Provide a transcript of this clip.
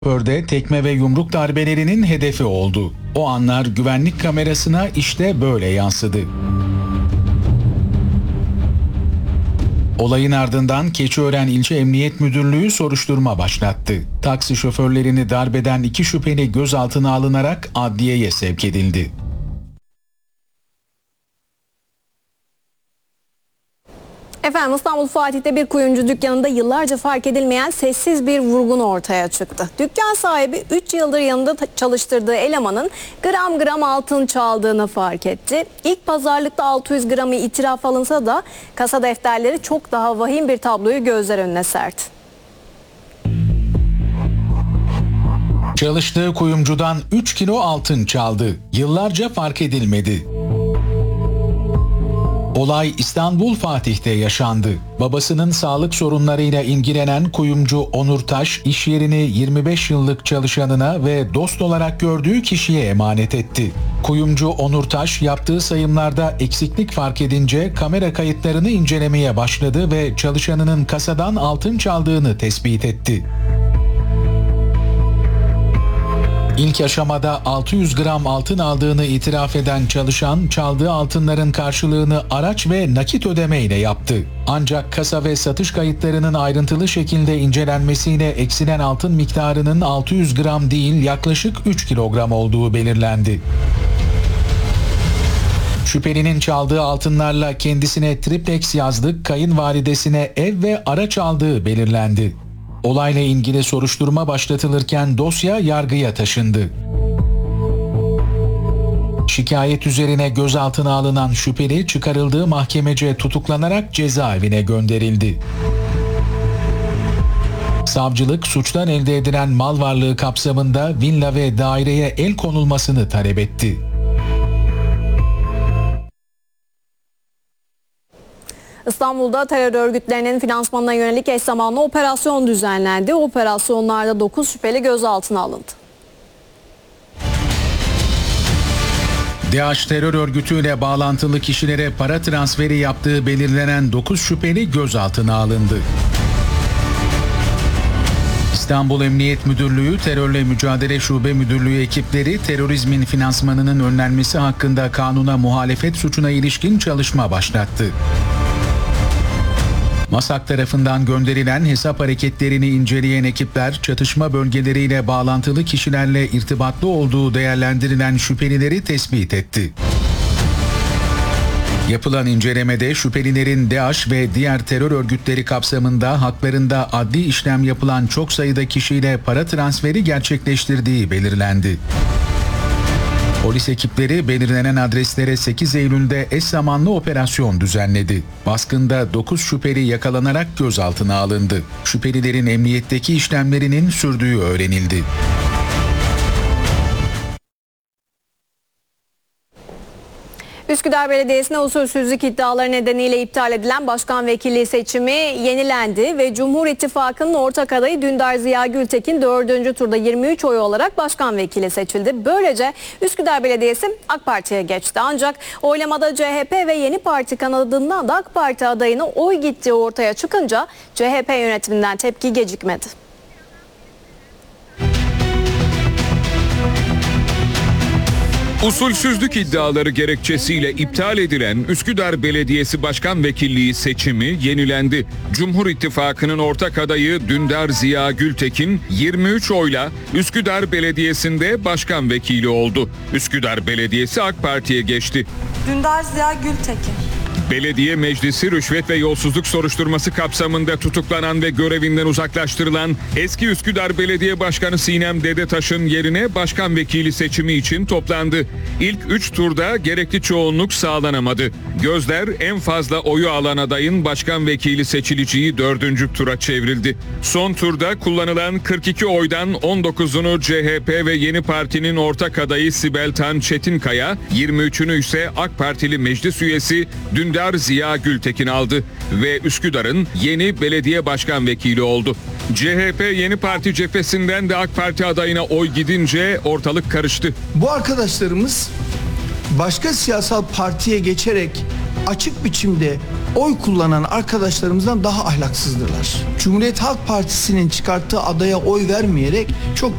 Şoförde tekme ve yumruk darbelerinin hedefi oldu. O anlar güvenlik kamerasına işte böyle yansıdı. Olayın ardından Keçiören İlçe Emniyet Müdürlüğü soruşturma başlattı. Taksi şoförlerini darbeden 2 şüpheli gözaltına alınarak adliyeye sevk edildi. Efendim İstanbul Fatih'te bir kuyumcu dükkanında yıllarca fark edilmeyen sessiz bir vurgun ortaya çıktı. Dükkan sahibi 3 yıldır yanında çalıştırdığı elemanın gram gram altın çaldığını fark etti. İlk pazarlıkta 600 gramı itiraf alınsa da kasa defterleri çok daha vahim bir tabloyu gözler önüne serdi. Çalıştığı kuyumcudan 3 kilo altın çaldı. Yıllarca fark edilmedi. Olay İstanbul Fatih'te yaşandı. Babasının sağlık sorunlarıyla ilgilenen kuyumcu Onur Taş, iş yerini 25 yıllık çalışanına ve dost olarak gördüğü kişiye emanet etti. Kuyumcu Onur Taş yaptığı sayımlarda eksiklik fark edince kamera kayıtlarını incelemeye başladı ve çalışanının kasadan altın çaldığını tespit etti. İlk aşamada 600 gram altın aldığını itiraf eden çalışan, çaldığı altınların karşılığını araç ve nakit ödemeyle yaptı. Ancak kasa ve satış kayıtlarının ayrıntılı şekilde incelenmesiyle eksilen altın miktarının 600 gram değil yaklaşık 3 kilogram olduğu belirlendi. Şüphelinin çaldığı altınlarla kendisine triplex yazlık, kayınvalidesine ev ve araç aldığı belirlendi. Olayla ilgili soruşturma başlatılırken dosya yargıya taşındı. Şikayet üzerine gözaltına alınan şüpheli çıkarıldığı mahkemece tutuklanarak cezaevine gönderildi. Savcılık suçtan elde edilen mal varlığı kapsamında villa ve daireye el konulmasını talep etti. İstanbul'da terör örgütlerinin finansmanına yönelik eş zamanlı operasyon düzenlendi. Operasyonlarda 9 şüpheli gözaltına alındı. DAEŞ terör örgütüyle bağlantılı kişilere para transferi yaptığı belirlenen 9 şüpheli gözaltına alındı. İstanbul Emniyet Müdürlüğü Terörle Mücadele Şube Müdürlüğü ekipleri terörizmin finansmanının önlenmesi hakkında kanuna muhalefet suçuna ilişkin çalışma başlattı. MASAK tarafından gönderilen hesap hareketlerini inceleyen ekipler çatışma bölgeleriyle bağlantılı kişilerle irtibatlı olduğu değerlendirilen şüphelileri tespit etti. Yapılan incelemede şüphelilerin DAEŞ ve diğer terör örgütleri kapsamında haklarında adli işlem yapılan çok sayıda kişiyle para transferi gerçekleştirdiği belirlendi. Polis ekipleri belirlenen adreslere 8 Eylül'de eş zamanlı operasyon düzenledi. Baskında 9 şüpheli yakalanarak gözaltına alındı. Şüphelilerin emniyetteki işlemlerinin sürdüğü öğrenildi. Üsküdar Belediyesi'ne usulsüzlük iddiaları nedeniyle iptal edilen başkan vekilliği seçimi yenilendi ve Cumhur İttifakı'nın ortak adayı Dündar Ziya Gültekin 4. turda 23 oy olarak başkan vekili seçildi. Böylece Üsküdar Belediyesi AK Parti'ye geçti. Ancak oylamada CHP ve Yeni Parti kanadından da AK Parti adayına oy gittiği ortaya çıkınca CHP yönetiminden tepki gecikmedi. Usulsüzlük iddiaları gerekçesiyle iptal edilen Üsküdar Belediyesi Başkan Vekilliği seçimi yenilendi. Cumhur İttifakı'nın ortak adayı Dündar Ziya Gültekin 23 oyla Üsküdar Belediyesi'nde başkan vekili oldu. Üsküdar Belediyesi AK Parti'ye geçti. Dündar Ziya Gültekin. Belediye Meclisi rüşvet ve yolsuzluk soruşturması kapsamında tutuklanan ve görevinden uzaklaştırılan eski Üsküdar Belediye Başkanı Sinem Dedetaş'ın yerine başkan vekili seçimi için toplandı. İlk 3 turda gerekli çoğunluk sağlanamadı. Gözler en fazla oyu alan adayın başkan vekili seçileceği 4. tura çevrildi. Son turda kullanılan 42 oydan 19'unu CHP ve Yeni Parti'nin ortak adayı Sibel Tan Çetinkaya, 23'ünü ise AK Partili meclis üyesi Dündar Ziya Gültekin aldı ve Üsküdar'ın yeni belediye başkan vekili oldu. CHP Yeni Parti cephesinden de AK Parti adayına oy gidince ortalık karıştı. Bu arkadaşlarımız başka siyasal partiye geçerek açık biçimde oy kullanan arkadaşlarımızdan daha ahlaksızdırlar. Cumhuriyet Halk Partisi'nin çıkarttığı adaya oy vermeyerek çok